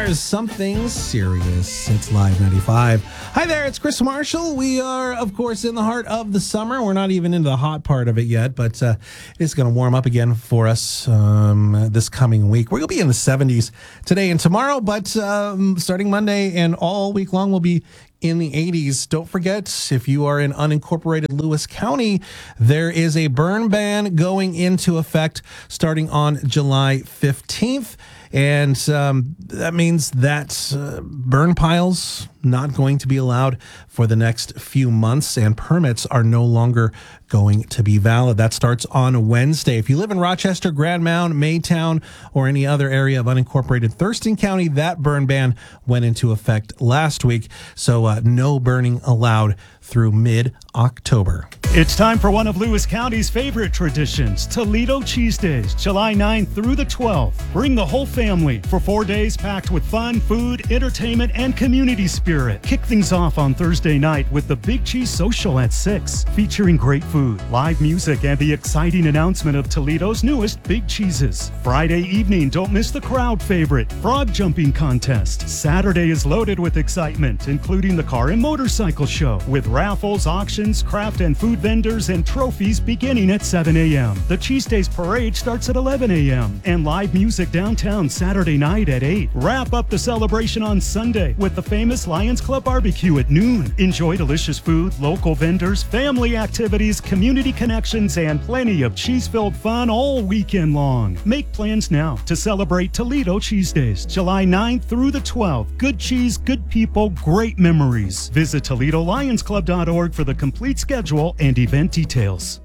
There's something serious. It's Live 95. Hi there, it's Chris Marshall. We are, of course, in the heart of the summer. We're not even into the hot part of it yet, but it's going to warm up again for us this coming week. We're going to be in the 70s today and tomorrow, but starting Monday and all week long, we'll be in the 80s. Don't forget, if you are in unincorporated Lewis County, there is a burn ban going into effect starting on July 15th. And that means that burn piles not going to be allowed for the next few months, and permits are no longer going to be valid. That starts on Wednesday. If you live in Rochester, Grand Mound, Maytown, or any other area of unincorporated Thurston County, that burn ban went into effect last week. So no burning allowed through mid-October. It's time for one of Lewis County's favorite traditions, Toledo Cheese Days, July 9th through the 12th. Bring the whole family for 4 days packed with fun, food, entertainment, and community spirit. Kick things off on Thursday night with the Big Cheese Social at 6, featuring great food, live music, and the exciting announcement of Toledo's newest Big Cheeses. Friday evening, don't miss the crowd favorite, frog jumping contest. Saturday is loaded with excitement, including the car and motorcycle show, with raffles, auctions, craft and food vendors, and trophies beginning at 7 a.m. The Cheese Days Parade starts at 11 a.m. and live music downtown Saturday night at 8. Wrap up the celebration on Sunday with the famous Lions Club barbecue at noon. Enjoy delicious food, local vendors, family activities, community connections, and plenty of cheese-filled fun all weekend long. Make plans now to celebrate Toledo Cheese Days, July 9th through the 12th. Good cheese, good people, great memories. Visit ToledoLionsClub.org for the complete schedule and event details.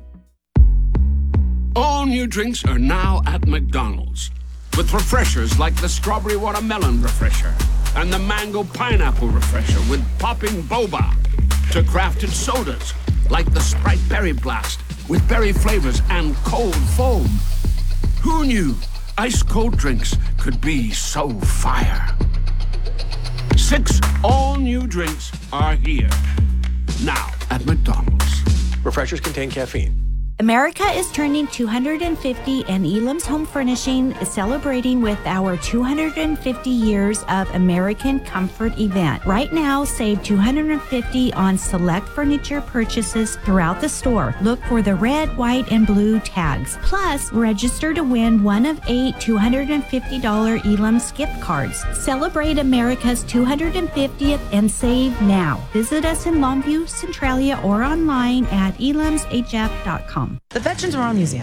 All new drinks are now at McDonald's, with refreshers like the Strawberry Watermelon Refresher and the Mango Pineapple Refresher with popping boba, to crafted sodas like the Sprite Berry Blast with berry flavors and cold foam. Who knew ice cold drinks could be so fire? 6 all-new drinks are here now at McDonald's. Refreshers contain caffeine. America is turning 250, and Elam's Home Furnishing is celebrating with our 250 years of American Comfort event. Right now, save $250 on select furniture purchases throughout the store. Look for the red, white, and blue tags. Plus, register to win one of 8 $250 Elam's gift cards. Celebrate America's 250th and save now. Visit us in Longview, Centralia, or online at elamshf.com. The Veterans Memorial Museum